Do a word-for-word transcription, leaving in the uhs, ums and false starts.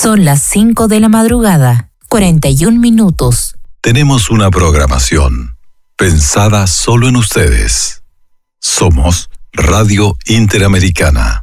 Son las cinco de la madrugada, cuarenta y un minutos. Tenemos una programación pensada solo en ustedes. Somos Radio Interamericana.